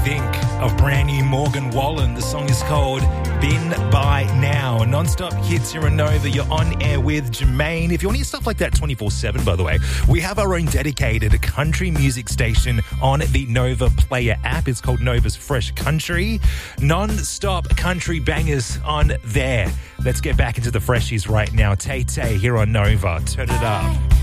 think of brand new Morgan Wallen. The song is called Been By Now. Non-stop hits here on Nova. You're on air with Jermaine. If you want to hear stuff like that 24/7, by the way, we have our own dedicated country music station on the Nova Player app. It's called Nova's Fresh Country. Non-stop country bangers on there. Let's get back into the freshies right now. Tay Tay here on Nova. Turn it up.